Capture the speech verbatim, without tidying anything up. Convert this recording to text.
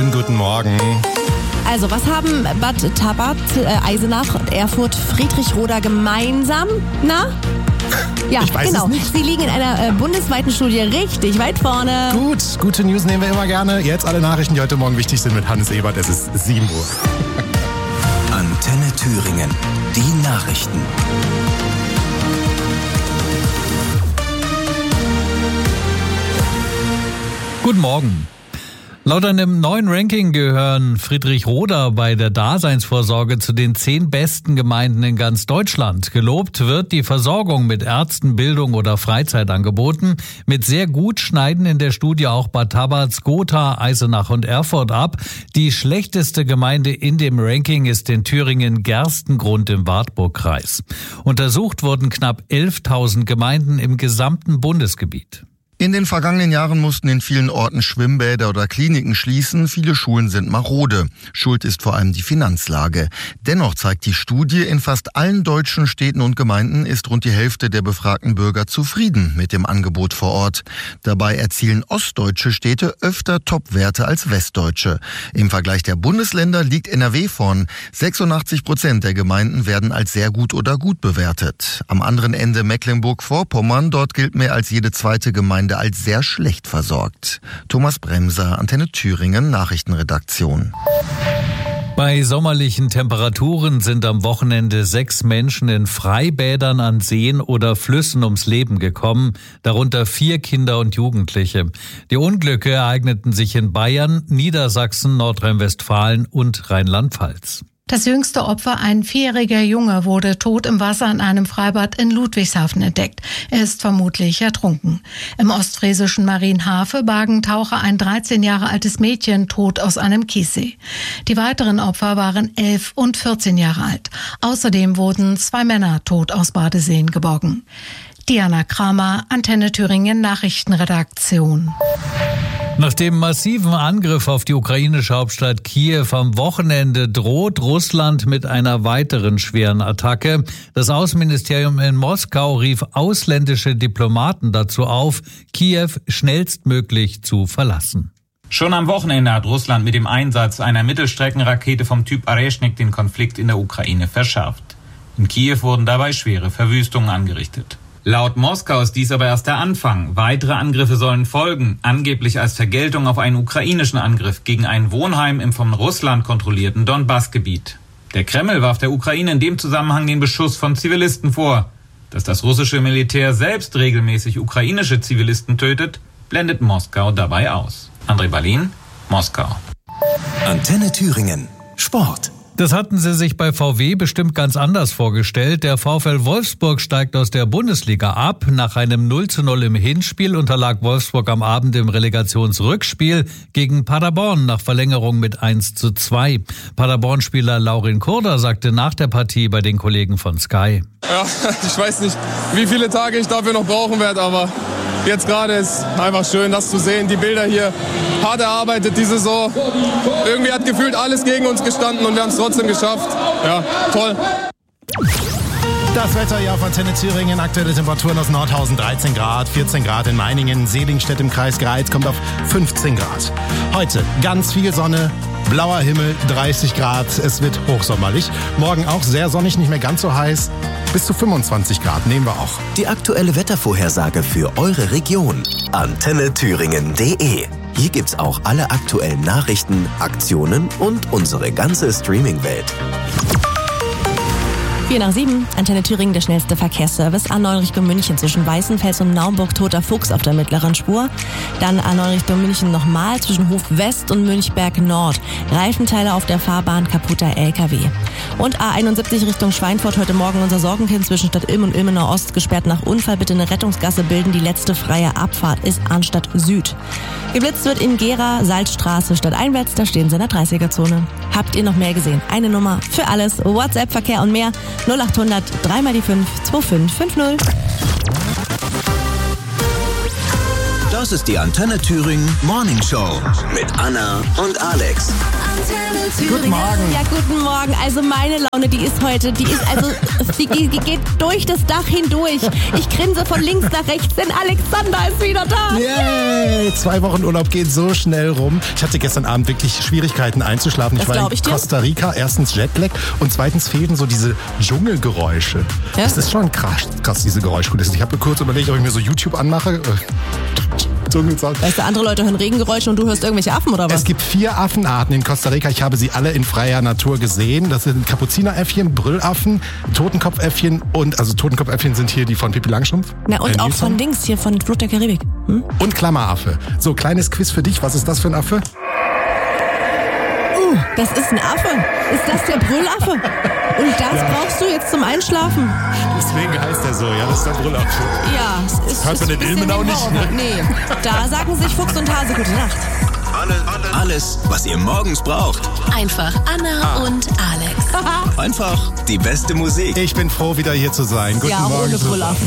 Schönen guten Morgen. Also, was haben Bad Tabat, äh, Eisenach und Erfurt, Friedrichroda gemeinsam? Na? Ja, ich weiß genau. es nicht. Sie liegen in einer äh, bundesweiten Studie richtig weit vorne. Gut, gute News nehmen wir immer gerne. Jetzt alle Nachrichten, die heute Morgen wichtig sind mit Hannes Ebert. Es ist sieben Uhr. Antenne Thüringen. Die Nachrichten. Guten Morgen. Laut einem neuen Ranking gehören Friedrichroda bei der Daseinsvorsorge zu den zehn besten Gemeinden in ganz Deutschland. Gelobt wird die Versorgung mit Ärzten, Bildung oder Freizeitangeboten. Mit sehr gut schneiden in der Studie auch Bad Tabat, Gotha, Eisenach und Erfurt ab. Die schlechteste Gemeinde in dem Ranking ist in Thüringen Gerstengrund im Wartburgkreis. Untersucht wurden knapp elftausend Gemeinden im gesamten Bundesgebiet. In den vergangenen Jahren mussten in vielen Orten Schwimmbäder oder Kliniken schließen. Viele Schulen sind marode. Schuld ist vor allem die Finanzlage. Dennoch zeigt die Studie, in fast allen deutschen Städten und Gemeinden ist rund die Hälfte der befragten Bürger zufrieden mit dem Angebot vor Ort. Dabei erzielen ostdeutsche Städte öfter Topwerte als westdeutsche. Im Vergleich der Bundesländer liegt N R W vorn. sechsundachtzig Prozent der Gemeinden werden als sehr gut oder gut bewertet. Am anderen Ende Mecklenburg-Vorpommern, dort gilt mehr als jede zweite Gemeinde als sehr schlecht versorgt. Thomas Bremser, Antenne Thüringen, Nachrichtenredaktion. Bei sommerlichen Temperaturen sind am Wochenende sechs Menschen in Freibädern an Seen oder Flüssen ums Leben gekommen, darunter vier Kinder und Jugendliche. Die Unglücke ereigneten sich in Bayern, Niedersachsen, Nordrhein-Westfalen und Rheinland-Pfalz. Das jüngste Opfer, ein vierjähriger Junge, wurde tot im Wasser in einem Freibad in Ludwigshafen entdeckt. Er ist vermutlich ertrunken. Im ostfriesischen Marienhafe bargen Taucher ein dreizehn Jahre altes Mädchen tot aus einem Kiessee. Die weiteren Opfer waren elf und vierzehn Jahre alt. Außerdem wurden zwei Männer tot aus Badeseen geborgen. Diana Kramer, Antenne Thüringen Nachrichtenredaktion. Nach dem massiven Angriff auf die ukrainische Hauptstadt Kiew am Wochenende droht Russland mit einer weiteren schweren Attacke. Das Außenministerium in Moskau rief ausländische Diplomaten dazu auf, Kiew schnellstmöglich zu verlassen. Schon am Wochenende hat Russland mit dem Einsatz einer Mittelstreckenrakete vom Typ Areshnik den Konflikt in der Ukraine verschärft. In Kiew wurden dabei schwere Verwüstungen angerichtet. Laut Moskau ist dies aber erst der Anfang. Weitere Angriffe sollen folgen, angeblich als Vergeltung auf einen ukrainischen Angriff gegen ein Wohnheim im von Russland kontrollierten Donbass-Gebiet. Der Kreml warf der Ukraine in dem Zusammenhang den Beschuss von Zivilisten vor. Dass das russische Militär selbst regelmäßig ukrainische Zivilisten tötet, blendet Moskau dabei aus. André Berlin, Moskau. Antenne Thüringen. Sport. Das hatten sie sich bei V W bestimmt ganz anders vorgestellt. Der VfL Wolfsburg steigt aus der Bundesliga ab. Nach einem null zu null im Hinspiel unterlag Wolfsburg am Abend im Relegationsrückspiel gegen Paderborn nach Verlängerung mit eins zu zwei. Paderborn-Spieler Laurin Kurder sagte nach der Partie bei den Kollegen von Sky: Ja, ich weiß nicht, wie viele Tage ich dafür noch brauchen werde, aber jetzt gerade ist einfach schön, das zu sehen. Die Bilder hier, hart erarbeitet, die Saison. Irgendwie hat gefühlt alles gegen uns gestanden und wir haben es trotzdem geschafft. Ja, toll. Das Wetter hier auf Antenne Thüringen. Aktuelle Temperaturen aus Nordhausen dreizehn Grad, vierzehn Grad in Meiningen, Seligenstedt im Kreis Greiz kommt auf fünfzehn Grad. Heute ganz viel Sonne, blauer Himmel, dreißig Grad. Es wird hochsommerlich. Morgen auch sehr sonnig, nicht mehr ganz so heiß. Bis zu fünfundzwanzig Grad nehmen wir auch. Die aktuelle Wettervorhersage für eure Region. Antenne Thüringen punkt de. Hier gibt's auch alle aktuellen Nachrichten, Aktionen und unsere ganze Streaming-Welt. vier nach sieben, Antenne Thüringen, der schnellste Verkehrsservice. A neun Richtung München zwischen Weißenfels und Naumburg, Toter Fuchs auf der mittleren Spur. Dann A neun Richtung München nochmal zwischen Hof West und Münchberg Nord. Reifenteile auf der Fahrbahn, kaputter L K W. Und A einundsiebzig Richtung Schweinfurt, heute Morgen unser Sorgenkind zwischen Stadt Ilm und Ilmenau Ost, gesperrt nach Unfall. Bitte eine Rettungsgasse bilden. Die letzte freie Abfahrt ist Arnstadt Süd. Geblitzt wird in Gera, Salzstraße, stadteinwärts, da stehen sie in der dreißiger-Zone. Habt ihr noch mehr gesehen? Eine Nummer für alles, WhatsApp, Verkehr und mehr. null achthundert, drei mal die fünf, zwei fünf fünf null. Das ist die Antenne Thüringen Morning Show mit Anna und Alex. Antenne Thüringen. Guten Morgen. Ja, guten Morgen. Also meine Laune, die ist heute, die ist also, die, die geht durch das Dach hindurch. Ich grinse von links nach rechts, denn Alexander ist wieder da. Yay! Zwei Wochen Urlaub geht so schnell rum. Ich hatte gestern Abend wirklich Schwierigkeiten einzuschlafen. Das ich war glaub in ich dir. Costa Rica, erstens Jetlag und zweitens fehlten so diese Dschungelgeräusche. Ja? Das ist schon krass, krass diese Geräuschkulisse. Ich habe kurz überlegt, ob ich mir so YouTube anmache. Dschungelsound. Weißt du, andere Leute hören Regengeräusche und du hörst irgendwelche Affen oder was? Es gibt vier Affenarten in Costa Rica. Ich habe sie alle in freier Natur gesehen. Das sind Kapuzineräffchen, Brüllaffen, Totenkopfäffchen und, also Totenkopfäffchen sind hier die von Pippi Langstrumpf. Na und Äh, auch Nilsson. von Dings hier, von Flut der Karibik. Hm? Und Klammeraffe. So, kleines Quiz für dich. Was ist das für ein Affe? Uh, das ist ein Affe. Ist das der Brüllaffe? Und das Ja. brauchst du jetzt zum Einschlafen? Deswegen heißt er so, ja, das ist der Brüllaffe. Ja, es ist, Hört man ist in ein bisschen Ilmenau wie nicht, Horror. ne? Nee, da sagen sich Fuchs und Hase gute Nacht. Alles, was ihr morgens braucht. Einfach Anna und Alex. Einfach die beste Musik. Ich bin froh, wieder hier zu sein. Guten Ja, auch Morgen. ohne zusammen. Brüllaffen.